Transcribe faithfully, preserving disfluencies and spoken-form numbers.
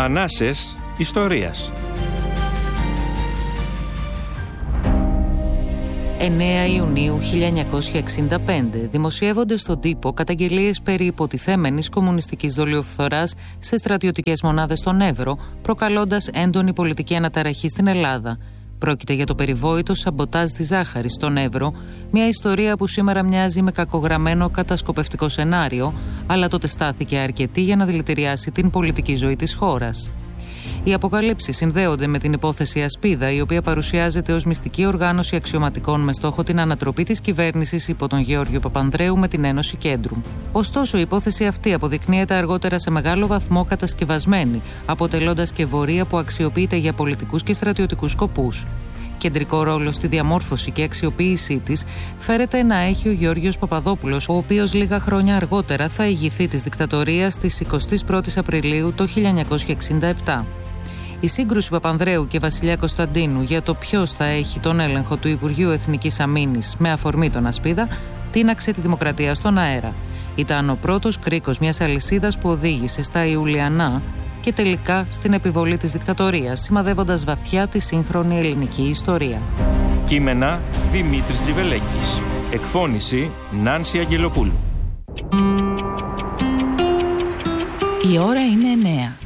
Ανάσες ιστορίας. εννέα Ιουνίου χίλια εννιακόσια εξήντα πέντε δημοσιεύονται στον τύπο καταγγελίες περί υποτιθέμενης κομμουνιστικής δολιοφθοράς σε στρατιωτικές μονάδες στον Εύρο, προκαλώντας έντονη πολιτική αναταραχή στην Ελλάδα. Πρόκειται για το περιβόητο σαμποτάζ της ζάχαρης στον Εύρο, μια ιστορία που σήμερα μοιάζει με κακογραμμένο κατασκοπευτικό σενάριο, αλλά τότε στάθηκε αρκετή για να δηλητηριάσει την πολιτική ζωή της χώρας. Οι αποκαλύψεις συνδέονται με την υπόθεση Ασπίδα, η οποία παρουσιάζεται ως μυστική οργάνωση αξιωματικών με στόχο την ανατροπή της κυβέρνησης υπό τον Γεώργιο Παπανδρέου με την Ένωση Κέντρου. Ωστόσο, η υπόθεση αυτή αποδεικνύεται αργότερα σε μεγάλο βαθμό κατασκευασμένη, αποτελώντας και βορεία που αξιοποιείται για πολιτικούς και στρατιωτικούς σκοπούς. Κεντρικό ρόλο στη διαμόρφωση και αξιοποίησή της φέρεται να έχει ο Γεώργιος Παπαδόπουλος, ο οποίος λίγα χρόνια αργότερα θα ηγηθεί της δικτατορίας στις εικοστή πρώτη Απριλίου το χίλια εννιακόσια εξήντα επτά. Η σύγκρουση Παπανδρέου και Βασιλιά Κωνσταντίνου για το ποιος θα έχει τον έλεγχο του Υπουργείου Εθνικής Αμήνης με αφορμή τον Ασπίδα τίναξε τη δημοκρατία στον αέρα. Ήταν ο πρώτος κρίκος μιας αλυσίδας που οδήγησε στα Ιουλιανά και τελικά στην επιβολή της δικτατορίας, σημαδεύοντας βαθιά τη σύγχρονη ελληνική ιστορία. Κείμενα Δημήτρης Τζιβελέκης. Εκφώνηση Νάνση Αγγελοπούλου. Η ώρα είναι εννέα.